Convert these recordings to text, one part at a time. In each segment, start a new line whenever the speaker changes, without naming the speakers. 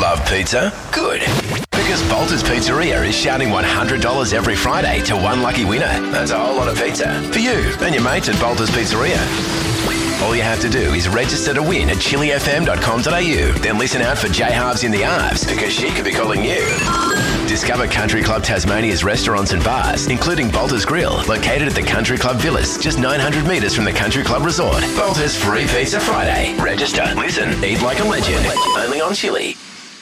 Love pizza? Good. Because Bolter's Pizzeria is shouting $100 every Friday to one lucky winner. That's a whole lot of pizza for you and your mates at Bolter's Pizzeria. All you have to do is register to win at chilifm.com.au. Then listen out for J Halves in the Arves, because she could be calling you. Discover Country Club Tasmania's restaurants and bars, including Bolter's Grill, located at the Country Club Villas, just 900 metres from the Country Club Resort. Bolter's Free Pizza Friday. Register, listen, eat like a legend. Only on Chili.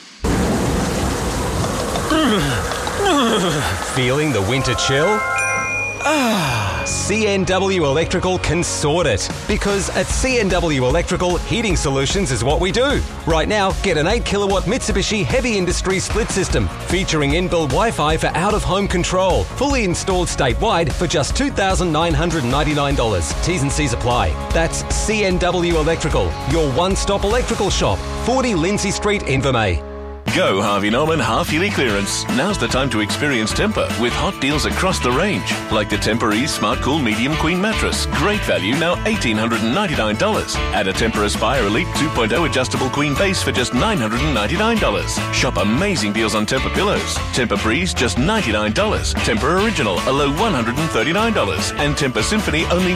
Feeling the winter chill? CNW Electrical can sort it, because at CNW Electrical, heating solutions is what we do. Right now, get an 8 kilowatt Mitsubishi Heavy Industry split system featuring inbuilt Wi-Fi for out-of-home control, fully installed statewide for just $2,999. T's and C's apply. That's CNW Electrical, your one-stop electrical shop, 40 Lindsay Street, Invermay.
Go Harvey Norman half-yearly clearance. Now's the time to experience Tempur with hot deals across the range. Like the Tempur Ease Smart Cool Medium Queen Mattress. Great value, now $1,899. Add a Tempur Aspire Elite 2.0 adjustable queen base for just $999. Shop amazing deals on Tempur pillows. Tempur Breeze, just $99. Tempur Original, a low $139. And Tempur Symphony, only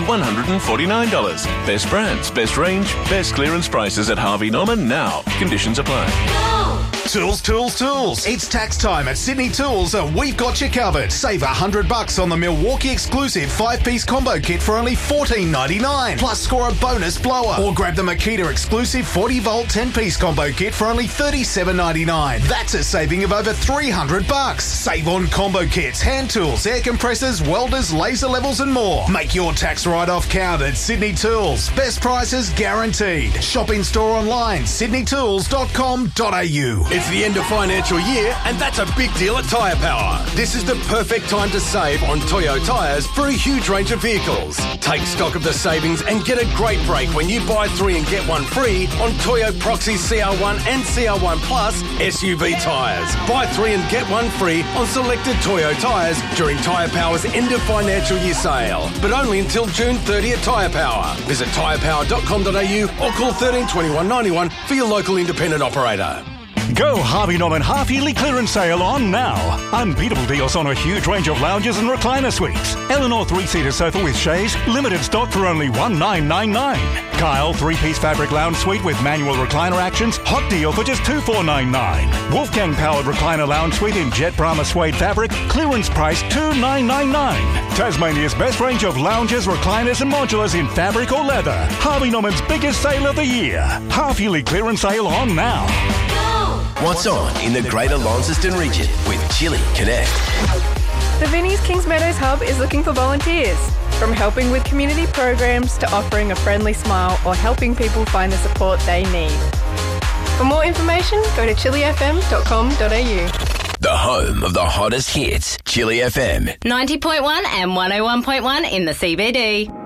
$149. Best brands, best range, best clearance prices at Harvey Norman now. Conditions apply.
Tools, tools, tools. It's tax time at Sydney Tools and we've got you covered. Save $100 on the Milwaukee exclusive 5-piece combo kit for only $14.99. Plus score a bonus blower. Or grab the Makita exclusive 40-volt 10-piece combo kit for only $37.99. That's a saving of over $300. Save on combo kits, hand tools, air compressors, welders, laser levels and more. Make your tax write-off count at Sydney Tools. Best prices guaranteed. Shop in store online, sydneytools.com.au.
It's the end of financial year, and that's a big deal at Tyre Power. This is the perfect time to save on Toyo tyres for a huge range of vehicles. Take stock of the savings and get a great break when you buy 3 and get 1 free on Toyo Proxy CR1 and CR1 Plus SUV tyres. Buy 3 and get 1 free on selected Toyo tyres during Tyre Power's end of financial year sale, but only until June 30 at Tyre Power. Visit tyrepower.com.au or call 13 21 91 for your local independent operator.
Go Harvey Norman half-yearly clearance sale on now. Unbeatable deals on a huge range of lounges and recliner suites. Eleanor 3-seater sofa with chaise, limited stock for only $1,999. Kyle 3-piece fabric lounge suite with manual recliner actions, hot deal for just $2,499. Wolfgang powered recliner lounge suite in jet Brahma suede fabric, clearance price $2,999. Tasmania's best range of lounges, recliners and modulars in fabric or leather. Harvey Norman's biggest sale of the year. Half-yearly clearance sale on now.
What's on in the Greater Launceston region with Chili Connect?
The Vinnie's Kings Meadows Hub is looking for volunteers. From helping with community programs to offering a friendly smile or helping people find the support they need. For more information, go to chilifm.com.au.
The home of the hottest hits, Chili FM.
90.1 and 101.1 in the CBD.